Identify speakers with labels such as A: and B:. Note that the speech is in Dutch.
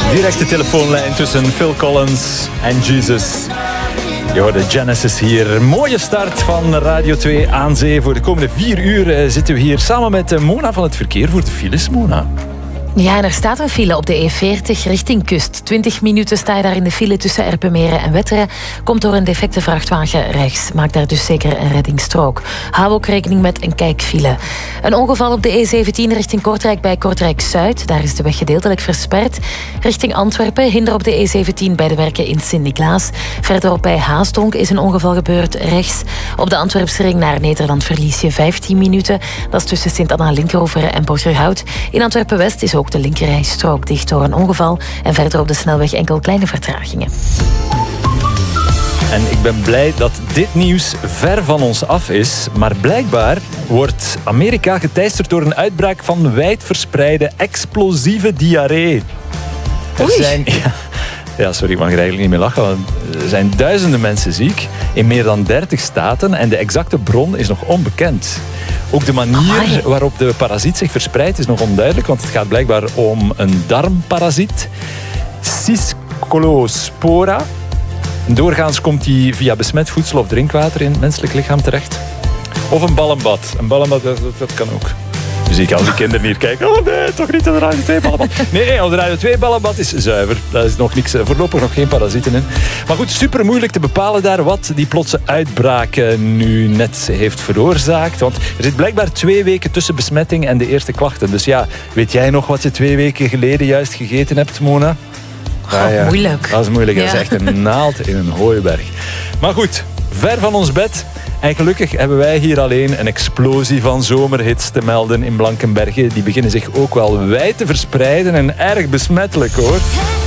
A: Directe telefoonlijn tussen Phil Collins en Jesus. Je hoorde Genesis hier. Mooie start van Radio 2 aan zee. Voor de komende 4 uur zitten we hier samen met Mona van het verkeer voor de files. Mona.
B: Ja, en er staat een file op de E40 richting kust. 20 minuten sta je daar in de file tussen Erpenmeren en Wetteren. Komt door een defecte vrachtwagen rechts. Maak daar dus zeker een reddingsstrook. Hou ook rekening met een kijkfile. Een ongeval op de E17 richting Kortrijk bij Kortrijk-Zuid. Daar is de weg gedeeltelijk versperd. Richting Antwerpen, hinder op de E17 bij de werken in Sint-Niklaas. Verderop bij Haastonk is een ongeval gebeurd rechts. Op de Antwerpse ring naar Nederland verlies je 15 minuten. Dat is tussen Sint-Anna-Linkeroever en Borgerhout. In Antwerpen-West is ook de linkerrijstrook dicht door een ongeval en verder op de snelweg enkel kleine vertragingen.
A: En ik ben blij dat dit nieuws ver van ons af is, maar blijkbaar wordt Amerika geteisterd door een uitbraak van wijdverspreide explosieve diarree. Ja, sorry, ik mag er eigenlijk niet mee lachen. Want er zijn duizenden mensen ziek in meer dan 30 staten en de exacte bron is nog onbekend. Ook de manier waarop de parasiet zich verspreidt is nog onduidelijk, want het gaat blijkbaar om een darmparasiet. Ciscolospora. Doorgaans komt die via besmet voedsel of drinkwater in het menselijk lichaam terecht. Of een ballenbad. Een ballenbad, dat kan ook. Dus zie ik al die kinderen hier kijken. Oh nee, toch niet een Radio 2 ballenbad. Nee, de Radio 2 ballenbad is zuiver. Daar is nog niks, voorlopig nog geen parasieten in. Maar goed, super moeilijk te bepalen daar wat die plotse uitbraak nu net heeft veroorzaakt. Want er zit blijkbaar 2 weken tussen besmetting en de eerste klachten. Dus ja, weet jij nog wat je 2 weken geleden juist gegeten hebt, Mona?
B: Moeilijk.
A: Dat is moeilijk. Ja. Dat is echt een naald in een hooiberg. Maar goed, ver van ons bed. En gelukkig hebben wij hier alleen een explosie van zomerhits te melden in Blankenberge. Die beginnen zich ook wel wijd te verspreiden en erg besmettelijk, hoor.